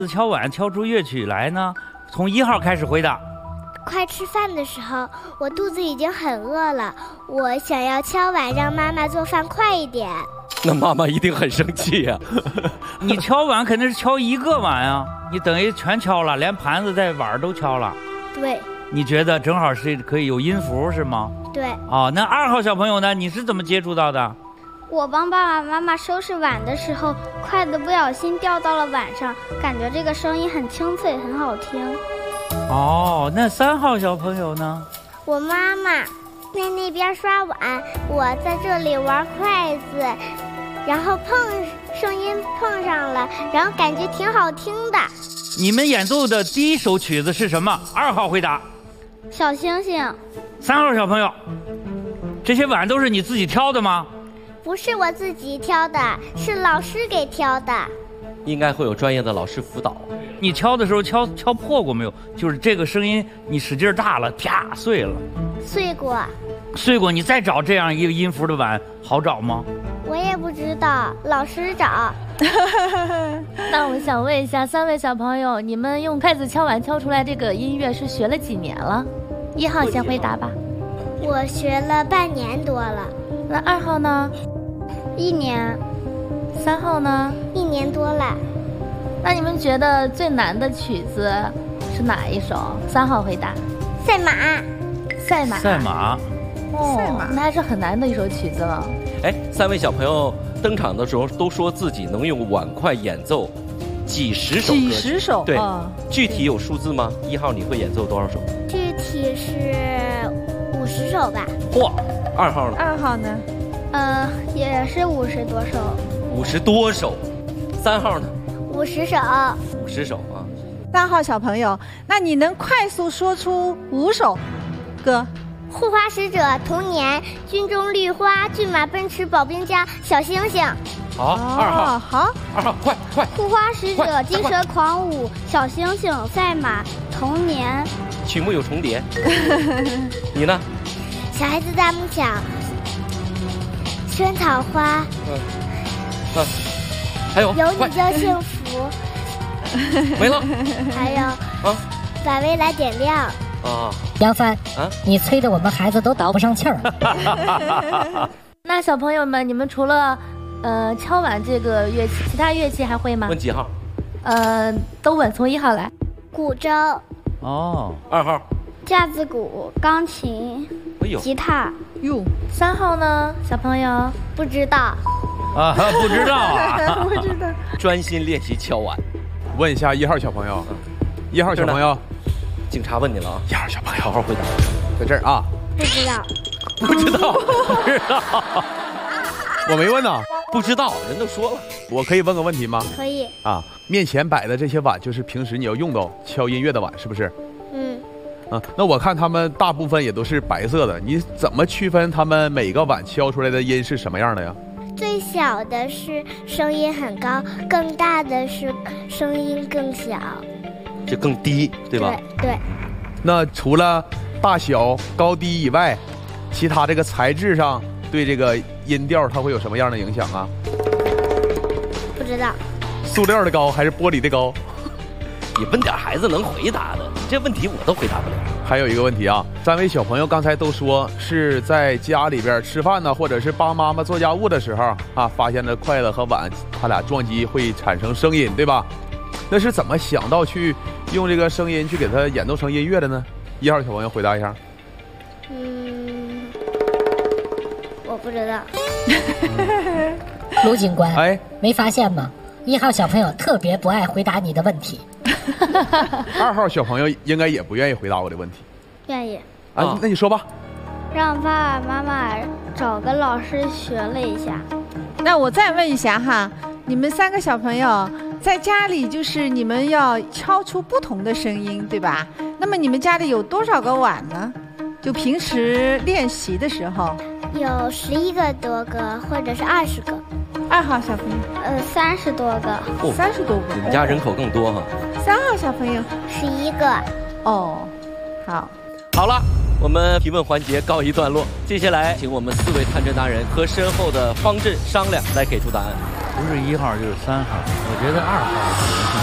敲碗敲出乐曲来呢？从1号开始回答。 快吃饭的时候，我肚子已经很饿了，我想要敲碗让妈妈做饭快一点。 那妈妈一定很生气呀。 你敲碗肯定是敲1个碗啊，你等于全敲了，连盘子带碗都敲了。 对。 你觉得正好是可以有音符是吗？ 对。 哦，那2号小朋友呢？你是怎么接触到的？ 我帮爸爸妈妈收拾碗的时候，筷子不小心掉到了碗上，感觉这个声音很清脆，很好听。 哦，那3号小朋友呢？ 我妈妈在那边刷碗，我在这里玩筷子，然后声音碰上了，然后感觉挺好听的。 你们演奏的第1首曲子是什么？2号回答。 小星星。 3号小朋友，这些碗都是你自己挑的吗？ 不是我自己挑的，是老师给挑的。 应该会有专业的老师辅导。 你敲的时候敲破过没有？就是这个声音你使劲大了，啪碎了。 碎过。 碎过，你再找这样一个音符的碗好找吗？ 我也不知道，老师找。 那我想问一下3位小朋友，你们用筷子敲碗敲出来这个音乐是学了几年了？1号先回答吧。 我学了半年多了。 那2号呢 ？1年。 3号呢 ？1年多了。 那你们觉得最难的曲子是哪一首？3号回答。 赛马。 赛马。 赛马。 哦，赛马那还是很难的一首曲子了。 哎，3位小朋友登场的时候都说自己能用碗筷演奏几十首歌曲。 几十首。 对，具体有数字吗？1号你会演奏多少首？ 具体是50首吧。 嚯！2号呢 ？2号呢？ 也是50多首。 50多首。3号呢 ？50首。 50首啊。 3号小朋友，那你能快速说出5首歌？ 护花使者、童年、军中绿花、骏马奔驰、保兵家、小星星。 好，2号。 好 ，2号，快！ 护花使者、金蛇狂舞、小星星、赛马、童年。 曲目有重叠。你呢？ 小孩子大梦想。萱草花。 还有有你就幸福。 没了。 还有把未来点亮。 杨帆，你催得我们孩子都倒不上气儿。 那小朋友们，你们除了敲碗这个乐器，其他乐器还会吗？ 问几号？ 都问，从1号来。 鼓舟。 哦。 2号。 架子鼓、钢琴、吉他。 哟。 3号呢？小朋友不知道。 不知道啊。 不知道。 专心练习敲碗。 问一下1号小朋友。1号小朋友。 警察问你了啊 ！1号小朋友， 好好回答。 在这儿啊。 不知道。 不知道。 我没问呐。 不知道，人都说了。 我可以问个问题吗？ 可以。 面前摆的这些碗就是平时你要用到敲音乐的碗，是不是？那我看他们大部分也都是白色的，你怎么区分他们每个碗敲出来的音是什么样的呀？ 最小的是声音很高，更大的是声音更小。 就更低，对吧？ 对。 那除了大小、高低以外，其他这个材质上对这个音调它会有什么样的影响啊？ 不知道。 塑料的高还是玻璃的高？ 你问点孩子能回答的，这问题我都回答不了。 还有一个问题啊，3位小朋友刚才都说是在家里边吃饭呢，或者是帮妈妈做家务的时候发现了筷子和碗它俩撞击会产生声音，对吧？那是怎么想到去用这个声音去给它演奏成音乐的呢？1号小朋友回答一下。 我不知道。 卢警官，没发现吗？1号小朋友特别不爱回答你的问题。 2号小朋友应该也不愿意回答我的问题。 愿意。 那你说吧。 让爸爸妈妈找个老师学了一下。 那我再问一下哈，你们3个小朋友在家里就是你们要敲出不同的声音，对吧？那么你们家里有多少个碗呢？就平时练习的时候。 有11个多个，或者是20个。 2号小朋友 ，30多个。 30多个。 你们家人口更多哈。 3号小朋友 ，11个。 好了，我们提问环节告一段落，接下来请我们4位探侦达人和身后的方阵商量来给出答案。 不是1号就是3号，我觉得2号。